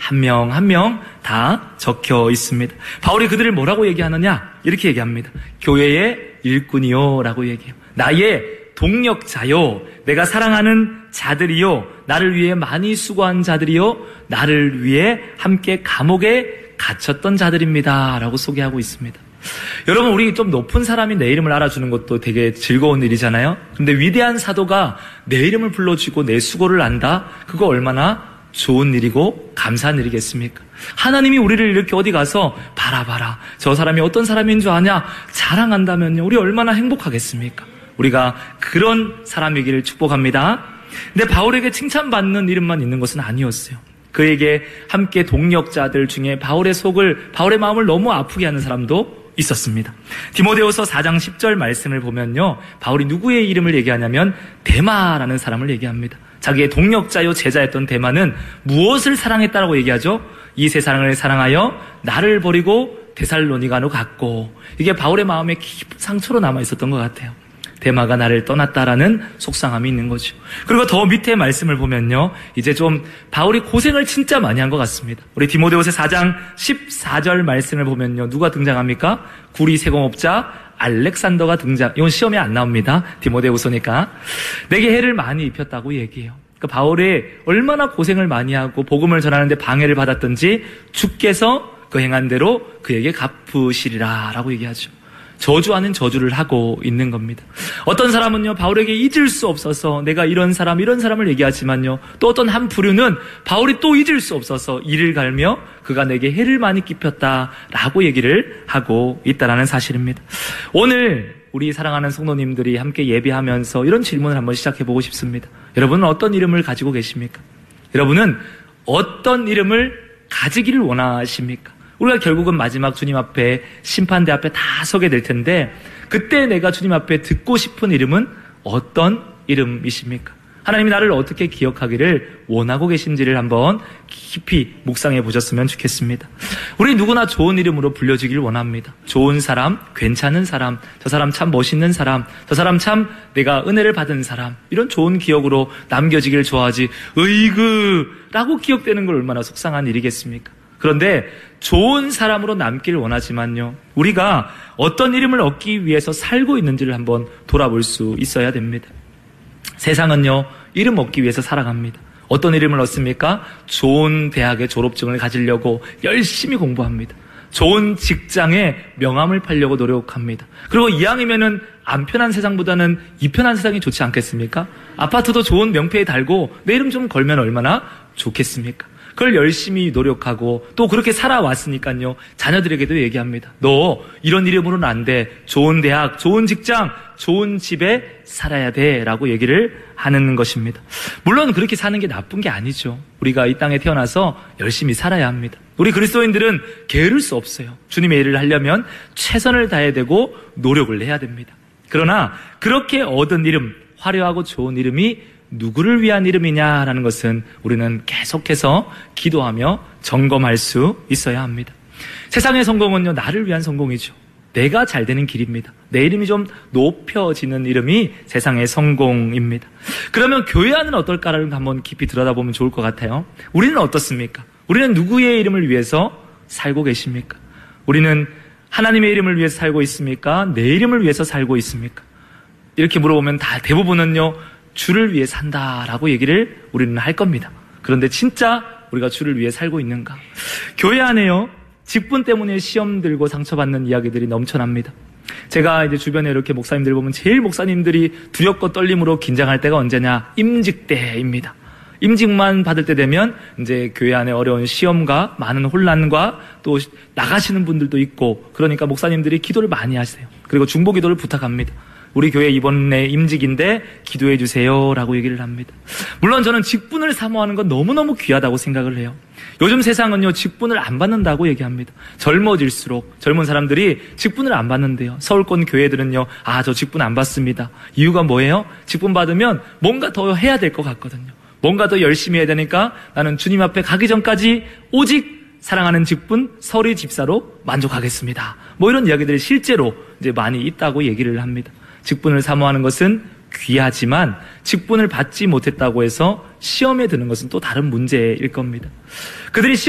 한 명 한 명 다 적혀 있습니다. 바울이 그들을 뭐라고 얘기하느냐? 이렇게 얘기합니다. 교회의 일꾼이요 라고 얘기해요. 나의 동력자요, 내가 사랑하는 자들이요, 나를 위해 많이 수고한 자들이요, 나를 위해 함께 감옥에 갇혔던 자들입니다 라고 소개하고 있습니다. 여러분, 우리 좀 높은 사람이 내 이름을 알아주는 것도 되게 즐거운 일이잖아요. 근데 위대한 사도가 내 이름을 불러주고 내 수고를 안다? 그거 얼마나 좋은 일이고 감사한 일이겠습니까? 하나님이 우리를 이렇게 어디 가서 봐라 저 사람이 어떤 사람인 줄 아냐 자랑한다면요, 우리 얼마나 행복하겠습니까? 우리가 그런 사람이기를 축복합니다. 근데 바울에게 칭찬받는 이름만 있는 것은 아니었어요. 그에게 함께 동력자들 중에 바울의 마음을 너무 아프게 하는 사람도 있었습니다. 디모데후서 4장 10절 말씀을 보면요, 바울이 누구의 이름을 얘기하냐면 데마라는 사람을 얘기합니다. 자기의 동력자요 제자였던 데마는 무엇을 사랑했다라고 얘기하죠? 이 세상을 사랑하여 나를 버리고 데살로니가로 갔고, 이게 바울의 마음에 깊은 상처로 남아 있었던 것 같아요. 데마가 나를 떠났다라는 속상함이 있는 거죠. 그리고 더 밑에 말씀을 보면요, 이제 좀 바울이 고생을 진짜 많이 한 것 같습니다. 우리 디모데후서 4장 14절 말씀을 보면요, 누가 등장합니까? 구리 세공업자 알렉산더가 등장. 이건 시험에 안 나옵니다. 디모데후서니까. 내게 해를 많이 입혔다고 얘기해요. 그러니까 바울이 얼마나 고생을 많이 하고 복음을 전하는데 방해를 받았던지 주께서 그 행한 대로 그에게 갚으시리라 라고 얘기하죠. 저주 아닌 저주를 하고 있는 겁니다. 어떤 사람은요, 바울에게 잊을 수 없어서 내가 이런 사람을 얘기하지만요, 또 어떤 한 부류는 바울이 또 잊을 수 없어서 이를 갈며 그가 내게 해를 많이 끼쳤다라고 얘기를 하고 있다는 사실입니다. 오늘 우리 사랑하는 성도님들이 함께 예배하면서 이런 질문을 한번 시작해보고 싶습니다. 여러분은 어떤 이름을 가지고 계십니까? 여러분은 어떤 이름을 가지기를 원하십니까? 우리가 결국은 마지막 주님 앞에, 심판대 앞에 다 서게 될 텐데, 그때 내가 주님 앞에 듣고 싶은 이름은 어떤 이름이십니까? 하나님이 나를 어떻게 기억하기를 원하고 계신지를 한번 깊이 묵상해 보셨으면 좋겠습니다. 우리 누구나 좋은 이름으로 불려지길 원합니다. 좋은 사람, 괜찮은 사람, 저 사람 참 멋있는 사람, 저 사람 참 내가 은혜를 받은 사람, 이런 좋은 기억으로 남겨지길 좋아하지, 라고 기억되는 걸 얼마나 속상한 일이겠습니까? 그런데 좋은 사람으로 남기를 원하지만요, 우리가 어떤 이름을 얻기 위해서 살고 있는지를 한번 돌아볼 수 있어야 됩니다. 세상은요, 이름 얻기 위해서 살아갑니다. 어떤 이름을 얻습니까? 좋은 대학의 졸업증을 가지려고 열심히 공부합니다. 좋은 직장에 명함을 팔려고 노력합니다. 그리고 이왕이면은 안 편한 세상보다는 이 편한 세상이 좋지 않겠습니까? 아파트도 좋은 명패에 달고 내 이름 좀 걸면 얼마나 좋겠습니까? 그걸 열심히 노력하고 또 그렇게 살아왔으니까요, 자녀들에게도 얘기합니다. 너 이런 이름으로는 안 돼. 좋은 대학, 좋은 직장, 좋은 집에 살아야 돼 라고 얘기를 하는 것입니다. 물론 그렇게 사는 게 나쁜 게 아니죠. 우리가 이 땅에 태어나서 열심히 살아야 합니다. 우리 그리스도인들은 게으를 수 없어요. 주님의 일을 하려면 최선을 다해야 되고 노력을 해야 됩니다. 그러나 그렇게 얻은 이름, 화려하고 좋은 이름이 누구를 위한 이름이냐라는 것은 우리는 계속해서 기도하며 점검할 수 있어야 합니다. 세상의 성공은요, 나를 위한 성공이죠. 내가 잘 되는 길입니다. 내 이름이 좀 높여지는 이름이 세상의 성공입니다. 그러면 교회 안은 어떨까를 한번 깊이 들여다보면 좋을 것 같아요. 우리는 어떻습니까? 우리는 누구의 이름을 위해서 살고 계십니까? 우리는 하나님의 이름을 위해서 살고 있습니까? 내 이름을 위해서 살고 있습니까? 이렇게 물어보면 대부분은요, 주를 위해 산다라고 얘기를 우리는 할 겁니다. 그런데 진짜 우리가 주를 위해 살고 있는가? 교회 안에요, 직분 때문에 시험 들고 상처받는 이야기들이 넘쳐납니다. 제가 이제 주변에 이렇게 목사님들 보면 제일 목사님들이 두렵고 떨림으로 긴장할 때가 언제냐? 임직 때입니다. 임직만 받을 때 되면 이제 교회 안에 어려운 시험과 많은 혼란과 또 나가시는 분들도 있고, 그러니까 목사님들이 기도를 많이 하세요. 그리고 중보 기도를 부탁합니다. 우리 교회 이번에 임직인데 기도해 주세요 라고 얘기를 합니다. 물론 저는 직분을 사모하는 건 너무너무 귀하다고 생각을 해요. 요즘 세상은요, 직분을 안 받는다고 얘기합니다. 젊어질수록 젊은 사람들이 직분을 안 받는데요. 서울권 교회들은요, 저 직분 안 받습니다. 이유가 뭐예요? 직분 받으면 뭔가 더 해야 될 것 같거든요. 뭔가 더 열심히 해야 되니까 나는 주님 앞에 가기 전까지 오직 사랑하는 직분 서리 집사로 만족하겠습니다. 뭐 이런 이야기들이 실제로 이제 많이 있다고 얘기를 합니다. 직분을 사모하는 것은 귀하지만 직분을 받지 못했다고 해서 시험에 드는 것은 또 다른 문제일 겁니다. 그들이